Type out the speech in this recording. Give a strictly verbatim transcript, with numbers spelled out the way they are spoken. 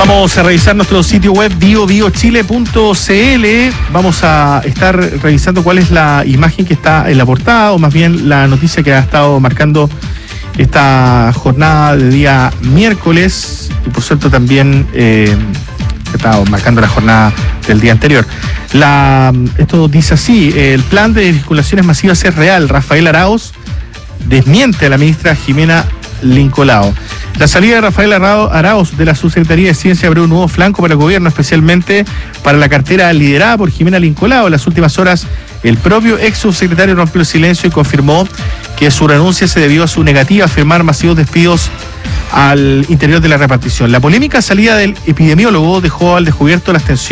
Vamos a revisar nuestro sitio web bio bio chile punto c l. Vamos a estar revisando cuál es la imagen que está en la portada, o más bien la noticia que ha estado marcando esta jornada de día miércoles, y por cierto también eh, que estaba marcando la jornada del día anterior. La, esto dice así: el plan de vinculaciones masivas es real. Rafael Arauz desmiente a la ministra Jimena Lincolao. La salida de Rafael Arauz de la Subsecretaría de Ciencia abrió un nuevo flanco para el gobierno, especialmente para la cartera liderada por Jimena Lincolao. En las últimas horas, el propio ex subsecretario rompió el silencio y confirmó que su renuncia se debió a su negativa a firmar masivos despidos al interior de la repartición. La polémica salida del epidemiólogo dejó al descubierto las tensiones